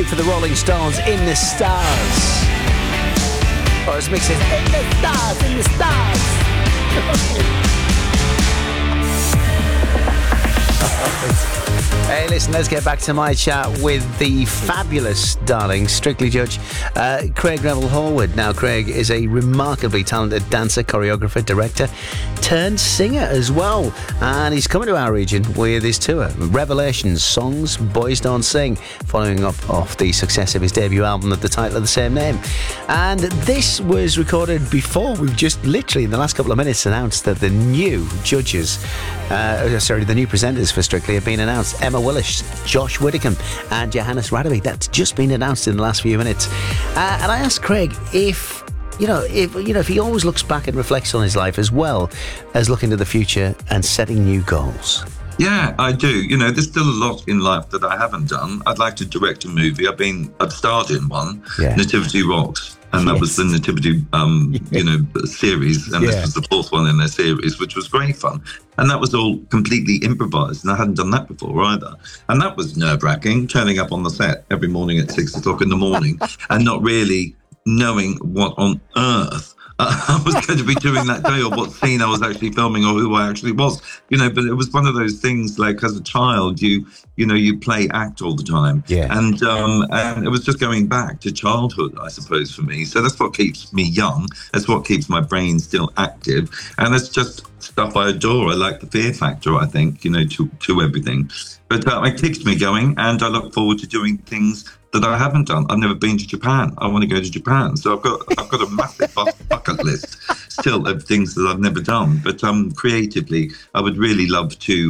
for the Rolling Stones, In the Stars. Or as Mick says, in the stars, in the stars. Hey, listen, let's get back to my chat with the fabulous, darling Strictly Judge, Craig Neville Horwood. Now, Craig is a remarkably talented dancer, choreographer, director, turned singer as well. And he's coming to our region with his tour, Revelations, Songs Boys Don't Sing, following up off the success of his debut album at the title of the same name. And this was recorded before we've just literally in the last couple of minutes announced that the new judges, the new presenters for Strictly have been announced. Emma Willis, Josh Widdicombe and Johannes Radaby. That's just been announced in the last few minutes. And I asked Craig if he always looks back and reflects on his life as well as looking to the future and setting new goals. Yeah, I do. There's still a lot in life that I haven't done. I'd like to direct a movie. I've starred in one, Nativity Rocks. And that was the Nativity, series. And this was the fourth one in their series, which was great fun. And that was all completely improvised. And I hadn't done that before either. And that was nerve-wracking, turning up on the set every morning at 6 o'clock in the morning and not really knowing what on earth I was going to be doing that day or what scene I was actually filming or who I actually was, but it was one of those things like as a child, you play act all the time. Yeah. And it was just going back to childhood, I suppose, for me. So that's what keeps me young. That's what keeps my brain still active. And it's just stuff I adore. I like the fear factor, I think, to everything. But it keeps me going and I look forward to doing things that I haven't done. I've never been to Japan. I want to go to Japan. So I've got a massive bucket list still of things that I've never done. But creatively, I would really love to